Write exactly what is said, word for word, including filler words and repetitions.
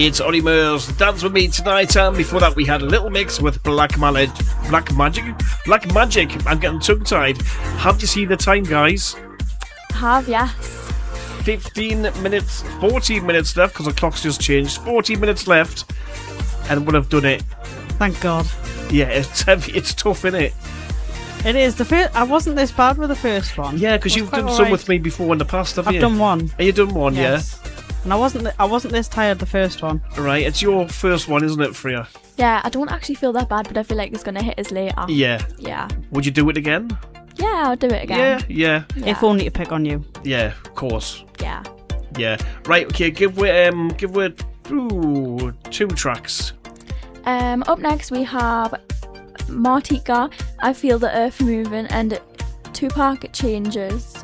It's Ollie Murs, Dance With Me Tonight, and before that we had a little mix with Black Magic. Black Magic? Black Magic. I'm getting tongue-tied. Have you seen the time, guys? I have, yes. fifteen minutes, fourteen minutes left, because the clock's just changed. fourteen minutes left, and we'll have done it. Thank God. Yeah, it's heavy, it's tough, isn't it? It is. The first, I wasn't this bad with the first one. Yeah, because you've done some right. with me before in the past, haven't I've you? done one. Have you done one, yes. yeah? And I wasn't I wasn't this tired the first one. Right, it's your first one, isn't it, Freya? Yeah, I don't actually feel that bad, but I feel like it's going to hit us later. Yeah. Yeah. Would you do it again? Yeah, I'll do it again. Yeah, yeah. Yeah. If only to pick on you. Yeah, of course. Yeah. Yeah. Right, okay, give we um give we ooh, two tracks. Um, up next we have Martika, I Feel the Earth Moving, and Tupac Changes.